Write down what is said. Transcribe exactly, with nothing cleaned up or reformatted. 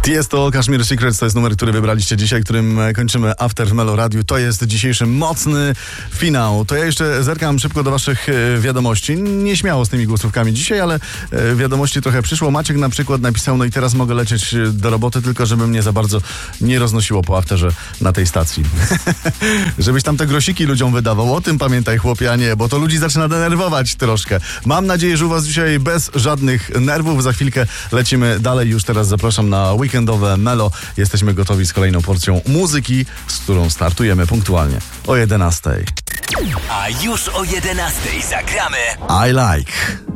Jest to Kashmir Secrets, to jest numer, który wybraliście dzisiaj, którym kończymy After w Melo Radiu. To jest dzisiejszy mocny finał. To ja jeszcze zerkam szybko do waszych wiadomości. Nieśmiało z tymi głosówkami dzisiaj, ale wiadomości trochę przyszło. Maciek na przykład napisał, no i teraz mogę lecieć do roboty, tylko żeby mnie za bardzo nie roznosiło po afterze na tej stacji. Żebyś tam te grosiki ludziom wydawał. O tym pamiętaj, chłopie, a nie, bo to ludzi zaczyna denerwować troszkę. Mam nadzieję, że u was dzisiaj bez żadnych nerwów. Za chwilkę lecimy dalej. Już teraz zapraszam na weekendowe Melo. Jesteśmy gotowi z kolejną porcją muzyki, z którą startujemy punktualnie o jedenastej. A już o jedenastej zagramy I Like.